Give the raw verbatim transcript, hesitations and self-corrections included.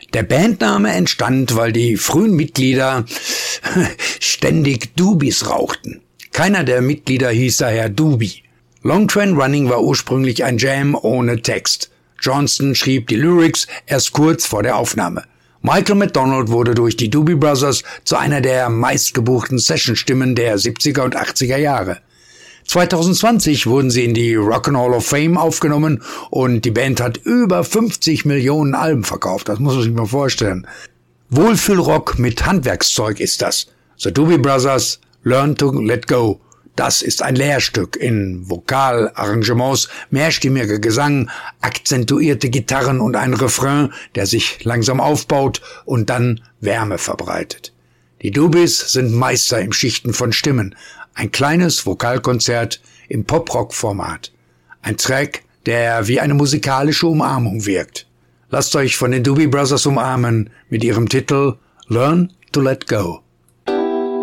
Der Bandname entstand, weil die frühen Mitglieder ständig Doobies rauchten. Keiner der Mitglieder hieß daher Doobie. Long Train Running war ursprünglich ein Jam ohne Text. Johnston schrieb die Lyrics erst kurz vor der Aufnahme. Michael McDonald wurde durch die Doobie Brothers zu einer der meistgebuchten Sessionstimmen der siebziger und achtziger Jahre. zwanzig zwanzig wurden sie in die Rock and Hall of Fame aufgenommen und die Band hat über fünfzig Millionen Alben verkauft. Das muss man sich mal vorstellen. Wohlfühlrock mit Handwerkszeug ist das. The Doobie Brothers, Learn to Let Go. Das ist ein Lehrstück in Vokalarrangements, mehrstimmiger Gesang, akzentuierte Gitarren und ein Refrain, der sich langsam aufbaut und dann Wärme verbreitet. Die Doobies sind Meister im Schichten von Stimmen. Ein kleines Vokalkonzert im Pop-Rock-Format. Ein Track, der wie eine musikalische Umarmung wirkt. Lasst euch von den Doobie Brothers umarmen mit ihrem Titel Learn to Let Go.